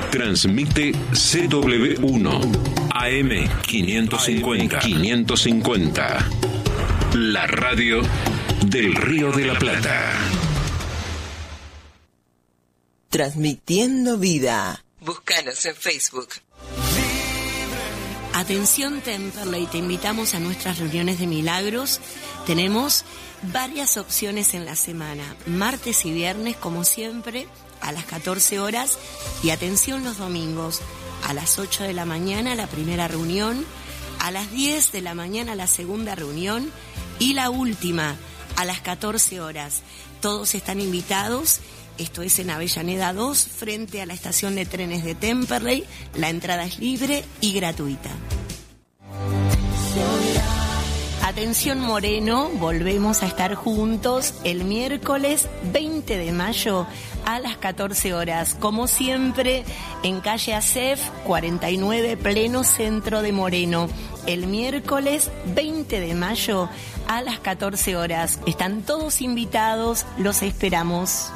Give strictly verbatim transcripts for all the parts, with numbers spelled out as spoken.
Transmite C W uno A M quinientos cincuenta. quinientos cincuenta. La radio del Río de la Plata. Transmitiendo vida. Búscanos en Facebook. Atención Temperley, te invitamos a nuestras reuniones de milagros. Tenemos varias opciones en la semana, martes y viernes como siempre a las catorce horas, y atención los domingos a las ocho de la mañana la primera reunión, a las diez de la mañana la segunda reunión y la última a las catorce horas. Todos están invitados. Esto es en Avellaneda dos, frente a la estación de trenes de Temperley. La entrada es libre y gratuita. Atención Moreno, volvemos a estar juntos el miércoles veinte de mayo a las catorce horas. Como siempre, en calle Acef cuarenta y nueve, pleno centro de Moreno. El miércoles veinte de mayo a las catorce horas. Están todos invitados, los esperamos.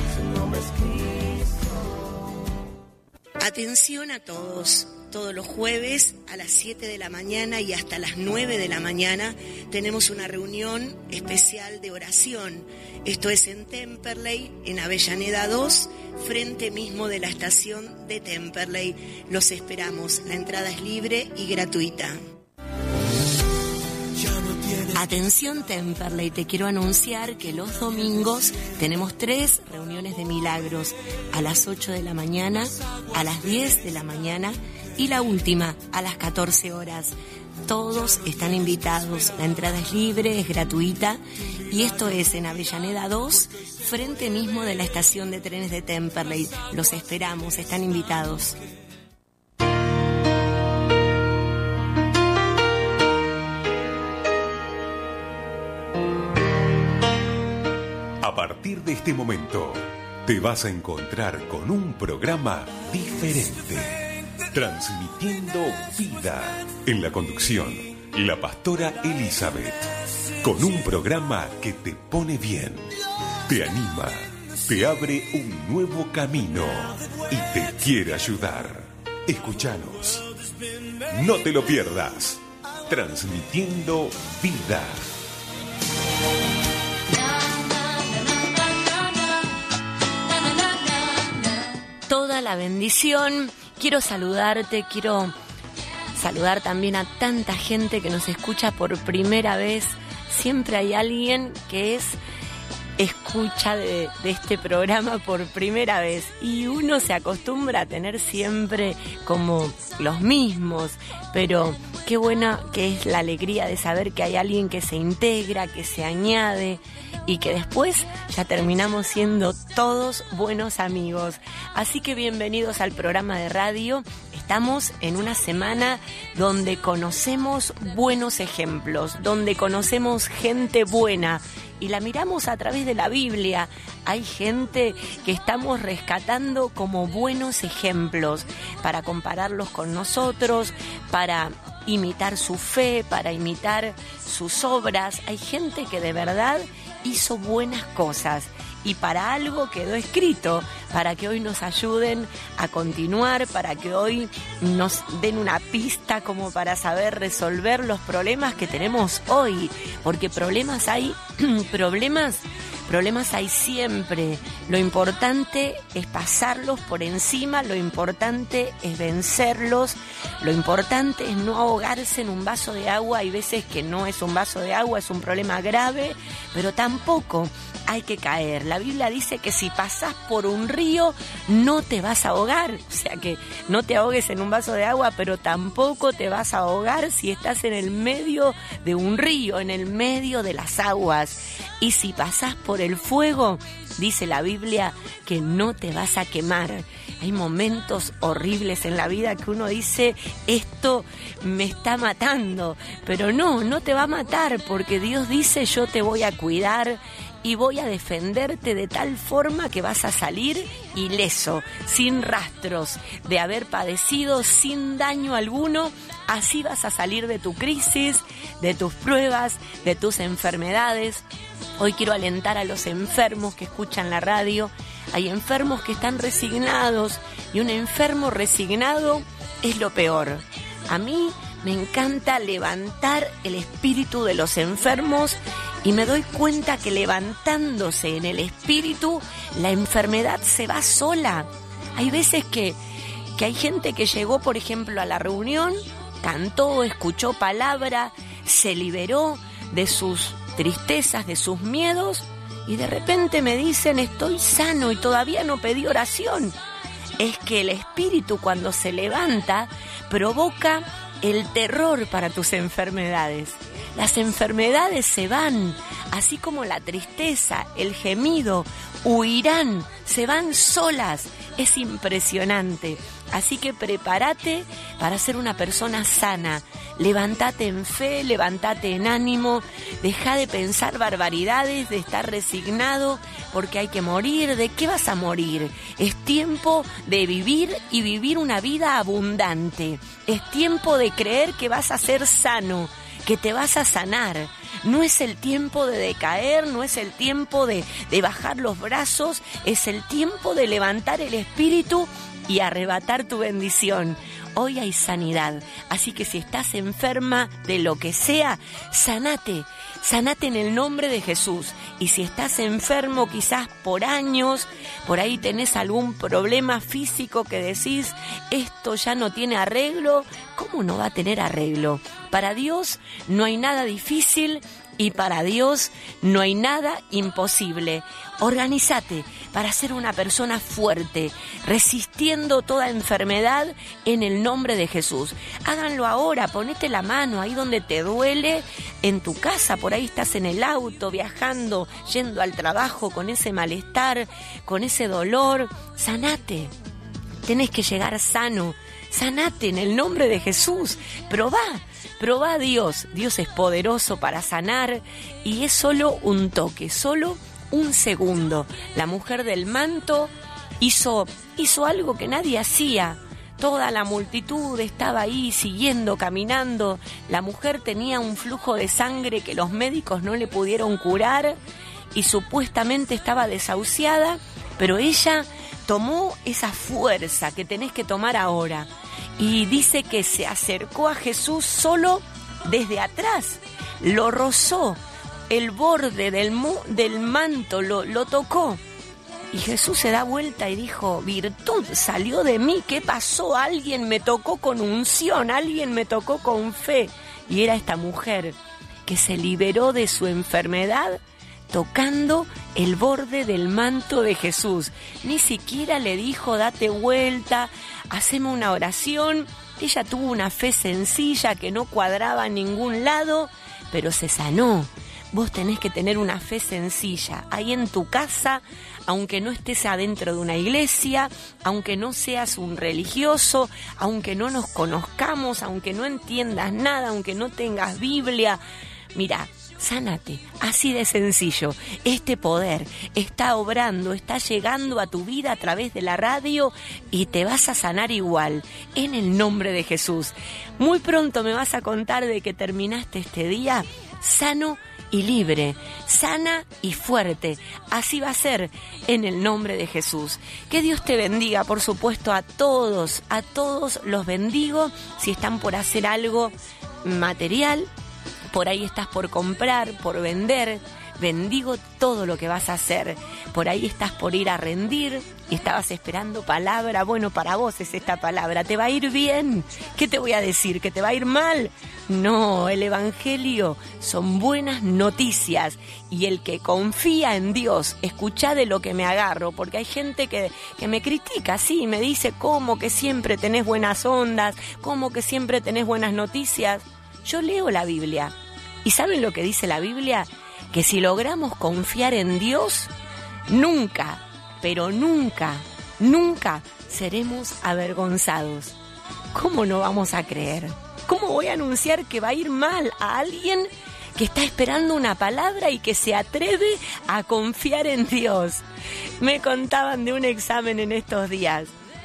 Atención a todos, todos los jueves a las siete de la mañana y hasta las nueve de la mañana tenemos una reunión especial de oración. Esto es en Temperley, en Avellaneda dos, frente mismo de la estación de Temperley. Los esperamos, la entrada es libre y gratuita. Atención Temperley, te quiero anunciar que los domingos tenemos tres reuniones de milagros, a las ocho de la mañana, a las diez de la mañana y la última a las catorce horas. Todos están invitados, la entrada es libre, es gratuita, y esto es en Avellaneda dos, frente mismo de la estación de trenes de Temperley. Los esperamos, están invitados. A partir de este momento, te vas a encontrar con un programa diferente, transmitiendo vida. En la conducción, la pastora Elizabeth, con un programa que te pone bien, te anima, te abre un nuevo camino y te quiere ayudar. Escúchanos, no te lo pierdas, transmitiendo vida. Toda la bendición. Quiero saludarte, quiero saludar también a tanta gente que nos escucha por primera vez. Siempre hay alguien que es escucha de, de este programa por primera vez, y uno se acostumbra a tener siempre como los mismos, pero qué buena que es la alegría de saber que hay alguien que se integra, que se añade, y que después ya terminamos siendo todos buenos amigos. Así que bienvenidos al programa de radio. Estamos en una semana donde conocemos buenos ejemplos, donde conocemos gente buena y la miramos a través de la Biblia. Hay gente que estamos rescatando como buenos ejemplos para compararlos con nosotros, para imitar su fe, para imitar sus obras. Hay gente que de verdad hizo buenas cosas y para algo quedó escrito, para que hoy nos ayuden a continuar, para que hoy nos den una pista como para saber resolver los problemas que tenemos hoy, porque problemas hay, problemas, problemas hay siempre. Lo importante es pasarlos por encima, lo importante es vencerlos, lo importante es no ahogarse en un vaso de agua. Hay veces que no es un vaso de agua, es un problema grave, pero tampoco hay que caer. La Biblia dice que si pasás por un río no te vas a ahogar, o sea que no te ahogues en un vaso de agua, pero tampoco te vas a ahogar si estás en el medio de un río, en el medio de las aguas. Y si pasás por el fuego, dice la Biblia que no te vas a quemar. Hay momentos horribles en la vida que uno dice, esto me está matando, pero no, no te va a matar, porque Dios dice, yo te voy a cuidar y voy a defenderte de tal forma que vas a salir ileso, sin rastros de haber padecido, sin daño alguno. Así vas a salir de tu crisis, de tus pruebas, de tus enfermedades. Hoy quiero alentar a los enfermos que escuchan la radio hay enfermos que están resignados y un enfermo resignado es lo peor. A mí me encanta levantar el espíritu de los enfermos y me doy cuenta que levantándose en el espíritu, la enfermedad se va sola. Hay veces que, que hay gente que llegó, por ejemplo, a la reunión, cantó, escuchó palabra, se liberó de sus tristezas, de sus miedos, y de repente me dicen, estoy sano y todavía no pedí oración. Es que el espíritu, cuando se levanta, provoca el terror para tus enfermedades. Las enfermedades se van, así como la tristeza, el gemido, huirán, se van solas. Es impresionante. Así que prepárate para ser una persona sana. Levántate en fe, levántate en ánimo, deja de pensar barbaridades, de estar resignado, porque hay que morir. ¿De qué vas a morir? Es tiempo de vivir y vivir una vida abundante. Es tiempo de creer que vas a ser sano, que te vas a sanar. No es el tiempo de decaer, no es el tiempo de, de bajar los brazos, es el tiempo de levantar el espíritu y arrebatar tu bendición. Hoy hay sanidad, así que si estás enferma de lo que sea, sanate, sanate en el nombre de Jesús. Y si estás enfermo quizás por años, por ahí tenés algún problema físico que decís, esto ya no tiene arreglo, ¿cómo no va a tener arreglo? Para Dios no hay nada difícil y para Dios no hay nada imposible. Organízate para ser una persona fuerte, resistiendo toda enfermedad en el nombre de Jesús. Háganlo ahora, ponete la mano ahí donde te duele, en tu casa, por ahí estás en el auto, viajando, yendo al trabajo con ese malestar, con ese dolor. Sanate, tenés que llegar sano, sanate en el nombre de Jesús. Probá, probá a Dios, Dios es poderoso para sanar y es solo un toque, solo un segundo. La mujer del manto hizo, hizo algo que nadie hacía. Toda la multitud estaba ahí siguiendo, caminando. La mujer tenía un flujo de sangre que los médicos no le pudieron curar y supuestamente estaba desahuciada, pero ella tomó esa fuerza que tenés que tomar ahora. Y dice que se acercó a Jesús solo desde atrás, lo rozó, el borde del, mu- del manto lo, lo tocó. Y Jesús se da vuelta y dijo, virtud salió de mí, ¿qué pasó? Alguien me tocó con unción, alguien me tocó con fe. Y era esta mujer que se liberó de su enfermedad tocando el borde del manto de Jesús. Ni siquiera le dijo, date vuelta, haceme una oración. Ella tuvo una fe sencilla que no cuadraba a ningún lado, pero se sanó. Vos tenés que tener una fe sencilla, ahí en tu casa, aunque no estés adentro de una iglesia, aunque no seas un religioso, aunque no nos conozcamos, aunque no entiendas nada, aunque no tengas Biblia. Mira, sánate, así de sencillo. Este poder está obrando, está llegando a tu vida a través de la radio y te vas a sanar igual, en el nombre de Jesús. Muy pronto me vas a contar de que terminaste este día sano y libre, sana y fuerte. Así va a ser en el nombre de Jesús. Que Dios te bendiga, por supuesto, a todos, a todos los bendigo. Si están por hacer algo material, por ahí estás por comprar, por vender, bendigo todo lo que vas a hacer. Por ahí estás por ir a rendir y estabas esperando palabra. Bueno, para vos es esta palabra. ¿Te va a ir bien? ¿Qué te voy a decir? ¿Que te va a ir mal? No, el Evangelio son buenas noticias y el que confía en Dios, escuchá de lo que me agarro, porque hay gente que, que me critica, sí, me dice cómo que siempre tenés buenas ondas, cómo que siempre tenés buenas noticias. Yo leo la Biblia y ¿saben lo que dice la Biblia? Que si logramos confiar en Dios, nunca, pero nunca, nunca seremos avergonzados. ¿Cómo no vamos a creer? ¿Cómo voy a anunciar que va a ir mal a alguien que está esperando una palabra y que se atreve a confiar en Dios? Me contaban de un examen en estos días.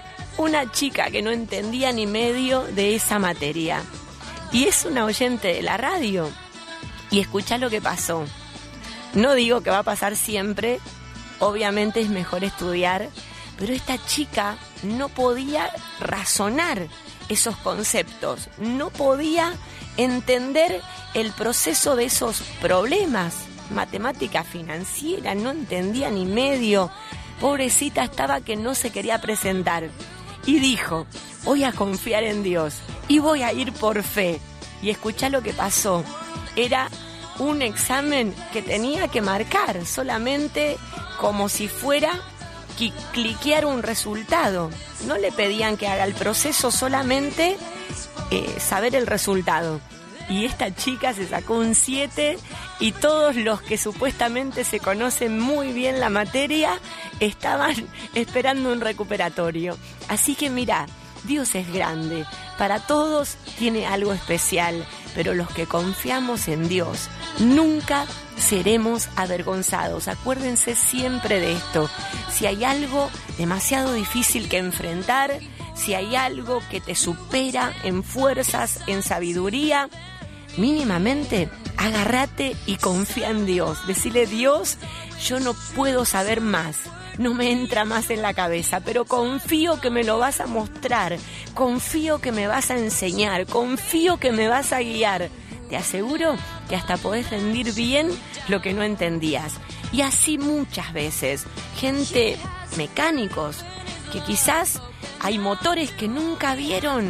Una chica que no entendía ni medio de esa materia. Y es una oyente de la radio. Y escuchá lo que pasó. No digo que va a pasar siempre, obviamente es mejor estudiar, pero esta chica no podía razonar esos conceptos, no podía entender el proceso de esos problemas. Matemática financiera, no entendía ni medio. Pobrecita, estaba que no se quería presentar. Y dijo, voy a confiar en Dios y voy a ir por fe. Y escuchá lo que pasó. Era un examen que tenía que marcar solamente como si fuera que cliquear un resultado. No le pedían que haga el proceso, solamente eh, saber el resultado. Y esta chica se sacó un siete y todos los que supuestamente se conocen muy bien la materia estaban esperando un recuperatorio. Así que mirá, Dios es grande, para todos tiene algo especial, pero los que confiamos en Dios nunca seremos avergonzados. Acuérdense siempre de esto. Si hay algo demasiado difícil que enfrentar, si hay algo que te supera en fuerzas, en sabiduría, mínimamente agárrate y confía en Dios. Decile, Dios, yo no puedo saber más, no me entra más en la cabeza, pero confío que me lo vas a mostrar, confío que me vas a enseñar, confío que me vas a guiar. Te aseguro que hasta podés rendir bien lo que no entendías. Y así muchas veces, gente, mecánicos, que quizás hay motores que nunca vieron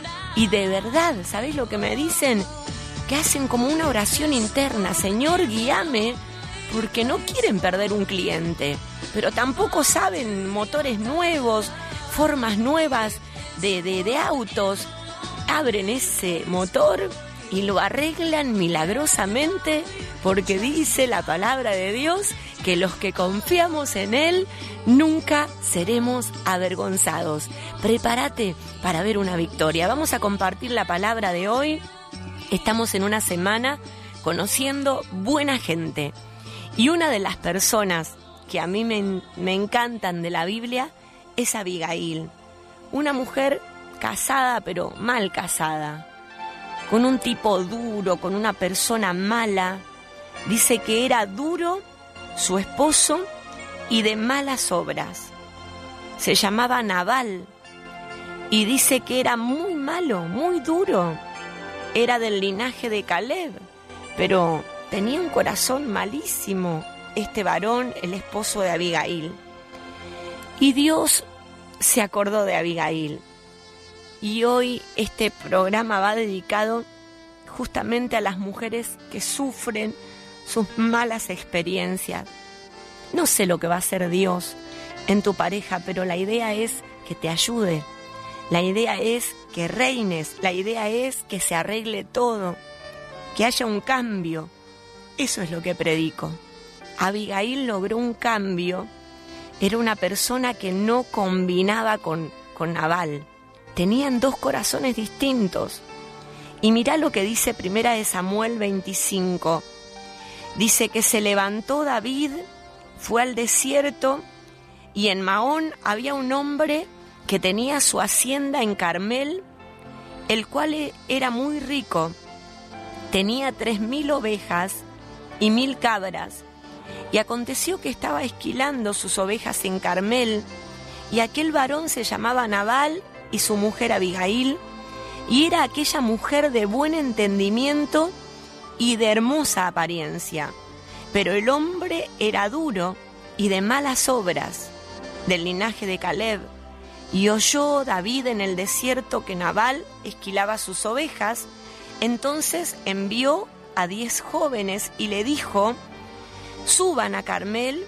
y de verdad, ¿sabés lo que me dicen? Que hacen como una oración interna, Señor, guíame, porque no quieren perder un cliente, pero tampoco saben motores nuevos, formas nuevas de, de, de autos. Abren ese motor y lo arreglan milagrosamente, porque dice la palabra de Dios que los que confiamos en Él nunca seremos avergonzados. Prepárate para ver una victoria. Vamos a compartir la palabra de hoy. Estamos en una semana conociendo buena gente. Y una de las personas que a mí me, me encantan de la Biblia es Abigail. Una mujer casada, pero mal casada. Con un tipo duro, con una persona mala. Dice que era duro su esposo y de malas obras. Se llamaba Nabal. Y dice que era muy malo, muy duro. Era del linaje de Caleb, pero tenía un corazón malísimo este varón, el esposo de Abigail. Y Dios se acordó de Abigail. Y hoy este programa va dedicado justamente a las mujeres que sufren sus malas experiencias. No sé lo que va a hacer Dios en tu pareja, pero la idea es que te ayude. La idea es que reines, la idea es que se arregle todo, que haya un cambio. Eso es lo que predico. Abigail logró un cambio. Era una persona que no combinaba con, con Nabal. Tenían dos corazones distintos. Y mirá lo que dice Primera de Samuel veinticinco. Dice que se levantó David, fue al desierto, y en Maón había un hombre que tenía su hacienda en Carmel, el cual era muy rico. Tenía tres mil ovejas y mil cabras. Y aconteció que estaba esquilando sus ovejas en Carmel, y aquel varón se llamaba Nabal y su mujer Abigail, y era aquella mujer de buen entendimiento y de hermosa apariencia. Pero el hombre era duro y de malas obras, del linaje de Caleb. Y oyó David en el desierto que Nabal esquilaba sus ovejas. Entonces envió a diez jóvenes y le dijo, suban a Carmel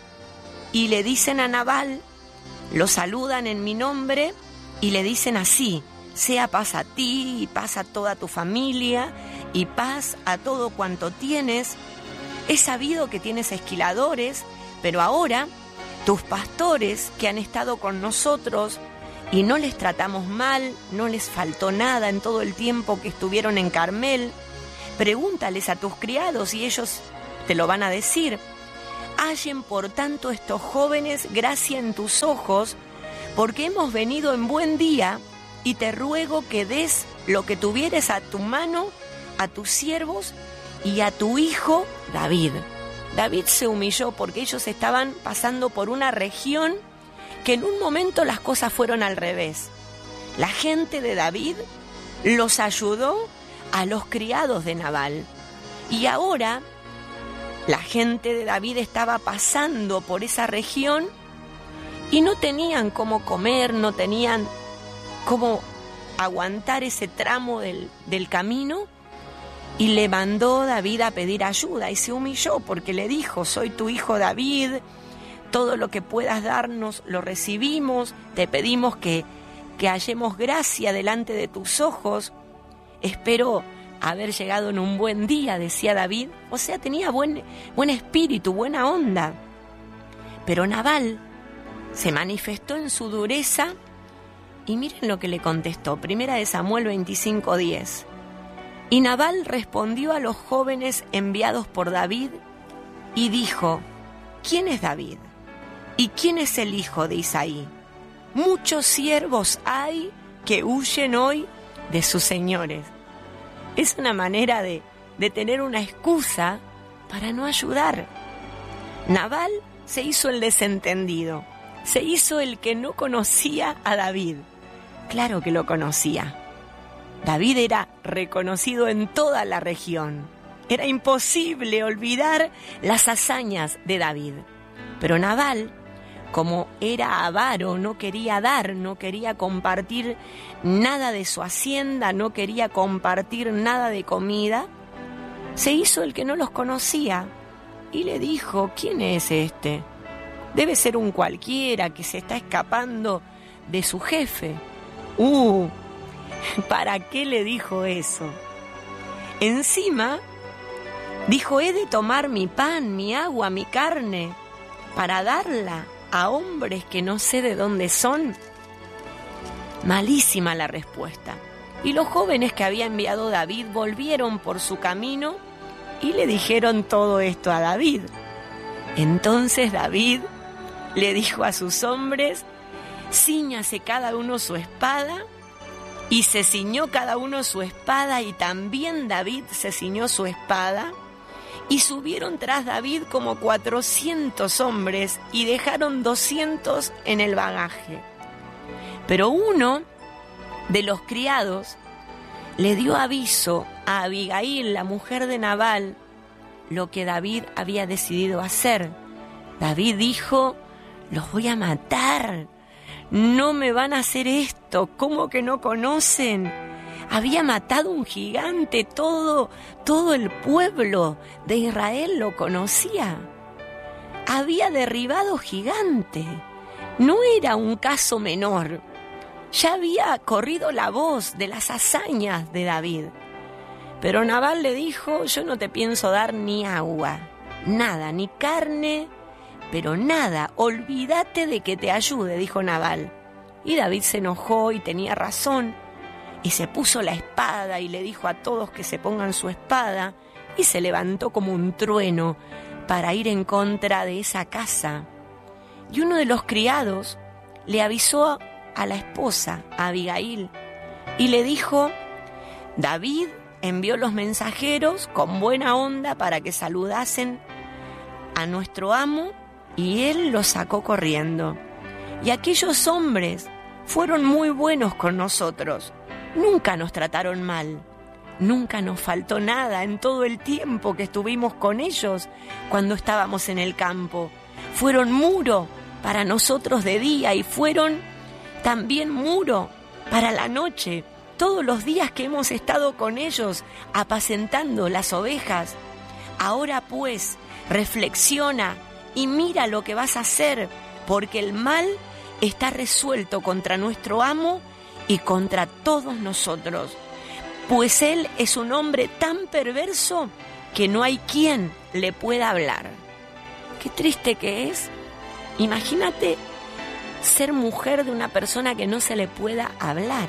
y le dicen a Nabal, lo saludan en mi nombre y le dicen así, sea paz a ti y paz a toda tu familia y paz a todo cuanto tienes. He sabido que tienes esquiladores, pero ahora tus pastores que han estado con nosotros y no les tratamos mal, no les faltó nada en todo el tiempo que estuvieron en Carmel. Pregúntales a tus criados y ellos te lo van a decir. Hallen por tanto estos jóvenes gracia en tus ojos, porque hemos venido en buen día y te ruego que des lo que tuvieres a tu mano a tus siervos y a tu hijo David. David se humilló porque ellos estaban pasando por una región que en un momento las cosas fueron al revés. La gente de David los ayudó a los criados de Nabal. Y ahora la gente de David estaba pasando por esa región y no tenían cómo comer, no tenían cómo aguantar ese tramo del, del camino. Y le mandó David a pedir ayuda y se humilló porque le dijo: soy tu hijo David, todo lo que puedas darnos lo recibimos, te pedimos que, que hallemos gracia delante de tus ojos. Espero haber llegado en un buen día, decía David. O sea, tenía buen, buen espíritu, buena onda. Pero Nabal se manifestó en su dureza y miren lo que le contestó. Primera de Samuel veinticinco diez. Y Nabal respondió a los jóvenes enviados por David y dijo: ¿quién es David? ¿Y quién es el hijo de Isaí? Muchos siervos hay que huyen hoy de sus señores. Es una manera de, de tener una excusa para no ayudar. Nabal se hizo el desentendido, se hizo el que no conocía a David. Claro que lo conocía. David era reconocido en toda la región. Era imposible olvidar las hazañas de David. Pero Nabal, como era avaro, no quería dar, no quería compartir nada de su hacienda, no quería compartir nada de comida, se hizo el que no los conocía y le dijo: ¿quién es este? Debe ser un cualquiera que se está escapando de su jefe. ¡Uh! ¿Para qué le dijo eso? Encima, dijo: he de tomar mi pan, mi agua, mi carne, para darla a hombres que no sé de dónde son. Malísima la respuesta. Y los jóvenes que había enviado David volvieron por su camino y le dijeron todo esto a David. Entonces David le dijo a sus hombres: cíñase cada uno su espada. Y se ciñó cada uno su espada, y también David se ciñó su espada. Y subieron tras David como cuatrocientos hombres, y dejaron doscientos en el bagaje. Pero uno de los criados le dio aviso a Abigail, la mujer de Nabal, lo que David había decidido hacer. David dijo: los voy a matar. No me van a hacer esto. ¿Cómo que no conocen? Había matado un gigante. Todo, todo el pueblo de Israel lo conocía. Había derribado gigante. No era un caso menor. Ya había corrido la voz de las hazañas de David. Pero Nabal le dijo: yo no te pienso dar ni agua, nada, ni carne, pero nada, olvídate de que te ayude, dijo Nabal. Y David se enojó y tenía razón, y se puso la espada y le dijo a todos que se pongan su espada, y se levantó como un trueno para ir en contra de esa casa. Y uno de los criados le avisó a la esposa, a Abigail, y le dijo: David envió los mensajeros con buena onda para que saludasen a nuestro amo, y él los sacó corriendo. Y aquellos hombres fueron muy buenos con nosotros. Nunca nos trataron mal. Nunca nos faltó nada en todo el tiempo que estuvimos con ellos cuando estábamos en el campo. Fueron muro para nosotros de día y fueron también muro para la noche. Todos los días que hemos estado con ellos apacentando las ovejas. Ahora pues, reflexiona y mira lo que vas a hacer, porque el mal está resuelto contra nuestro amo y contra todos nosotros, pues él es un hombre tan perverso que no hay quien le pueda hablar. Qué triste que es. Imagínate ser mujer de una persona que no se le pueda hablar.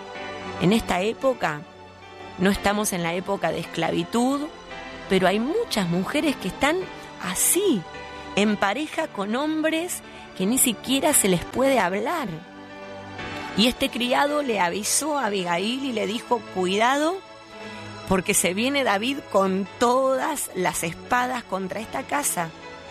En esta época, no estamos en la época de esclavitud, pero hay muchas mujeres que están así, en pareja con hombres que ni siquiera se les puede hablar. Y este criado le avisó a Abigail y le dijo: cuidado, porque se viene David con todas las espadas contra esta casa.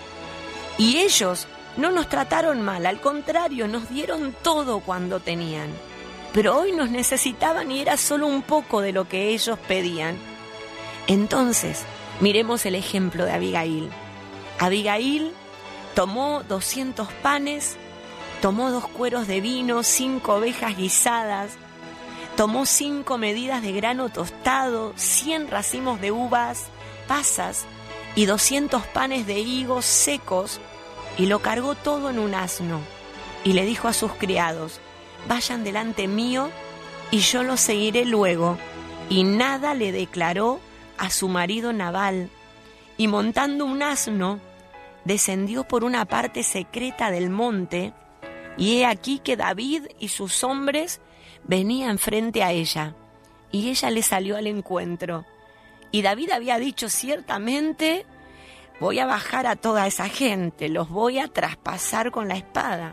Y ellos no nos trataron mal, al contrario, nos dieron todo cuando tenían. Pero hoy nos necesitaban y era solo un poco de lo que ellos pedían. Entonces, miremos el ejemplo de Abigail. Abigail tomó doscientos panes, tomó dos cueros de vino, cinco ovejas guisadas, tomó cinco medidas de grano tostado, cien racimos de uvas, pasas y doscientos panes de higos secos, y lo cargó todo en un asno. Y le dijo a sus criados: vayan delante mío, y yo los seguiré luego. Y nada le declaró a su marido Nabal. Y montando un asno, descendió por una parte secreta del monte, y he aquí que David y sus hombres venían frente a ella, y ella le salió al encuentro. Y David había dicho: ciertamente voy a bajar a toda esa gente, los voy a traspasar con la espada.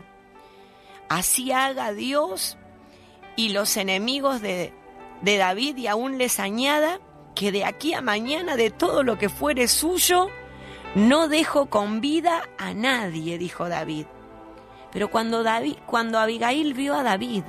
Así haga Dios y los enemigos de, de David, y aún les añada que de aquí a mañana de todo lo que fuere suyo no dejo con vida a nadie, dijo David. Pero cuando, David, cuando Abigail vio a David,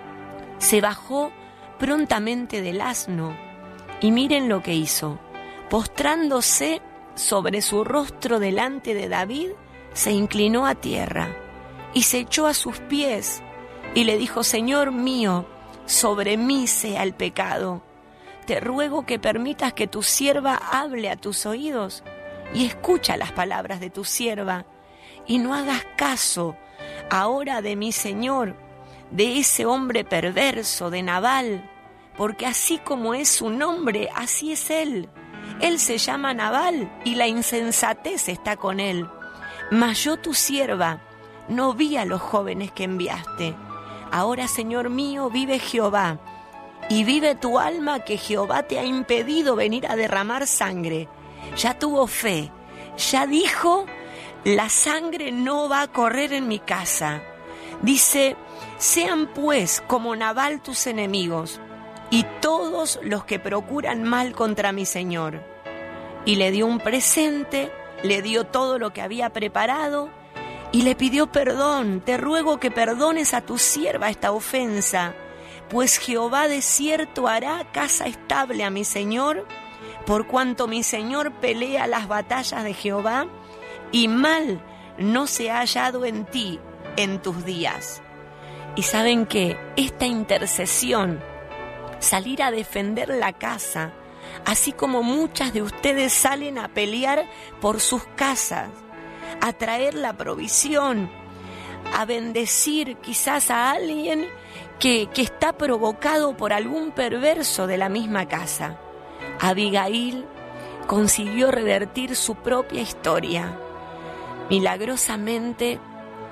se bajó prontamente del asno, y miren lo que hizo. Postrándose sobre su rostro delante de David, se inclinó a tierra y se echó a sus pies y le dijo: Señor mío, sobre mí sea el pecado. Te ruego que permitas que tu sierva hable a tus oídos, y escucha las palabras de tu sierva, y no hagas caso ahora de mi señor, de ese hombre perverso, de Nabal, porque así como es su nombre, así es él. Él se llama Nabal, y la insensatez está con él. Mas yo, tu sierva, no vi a los jóvenes que enviaste. Ahora, Señor mío, vive Jehová, y vive tu alma, que Jehová te ha impedido venir a derramar sangre. Ya tuvo fe, ya dijo: la sangre no va a correr en mi casa. Dice: sean pues como Nabal tus enemigos, y todos los que procuran mal contra mi señor. Y le dio un presente, le dio todo lo que había preparado, y le pidió perdón. Te ruego que perdones a tu sierva esta ofensa, pues Jehová de cierto hará casa estable a mi señor, por cuanto mi señor pelea las batallas de Jehová, y mal no se ha hallado en ti en tus días. Y saben que esta intercesión, salir a defender la casa, así como muchas de ustedes salen a pelear por sus casas, a traer la provisión, a bendecir quizás a alguien que, que está provocado por algún perverso de la misma casa. Abigail consiguió revertir su propia historia. Milagrosamente,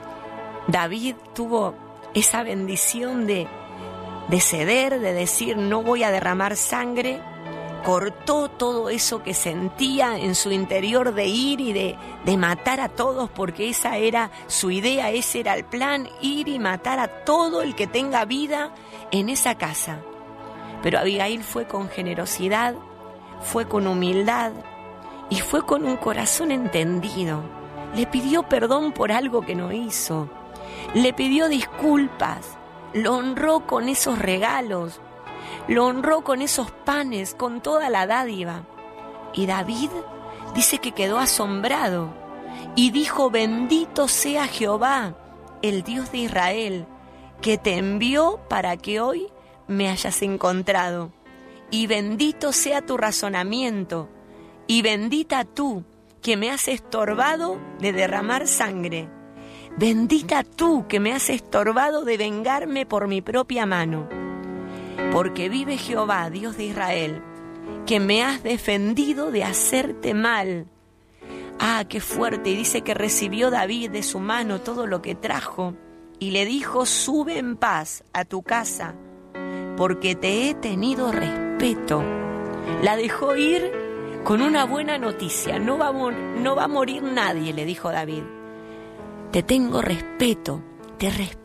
David tuvo esa bendición de, de ceder, de decir: no voy a derramar sangre. Cortó todo eso que sentía en su interior de ir y de, de matar a todos, porque esa era su idea, ese era el plan: ir y matar a todo el que tenga vida en esa casa. Pero Abigail fue con generosidad, fue con humildad y fue con un corazón entendido. Le pidió perdón por algo que no hizo, le pidió disculpas, lo honró con esos regalos, lo honró con esos panes, con toda la dádiva. Y David dice que quedó asombrado y dijo: bendito sea Jehová, el Dios de Israel, que te envió para que hoy me hayas encontrado. Y bendito sea tu razonamiento, y bendita tú, que me has estorbado de derramar sangre. Bendita tú, que me has estorbado de vengarme por mi propia mano. Porque vive Jehová, Dios de Israel, que me has defendido de hacerte mal. Ah, qué fuerte. Y dice que recibió David de su mano todo lo que trajo, y le dijo: sube en paz a tu casa, porque te he tenido respeto. La dejó ir con una buena noticia. No va a, mor- no va a morir nadie, le dijo David. Te tengo respeto, te respeto.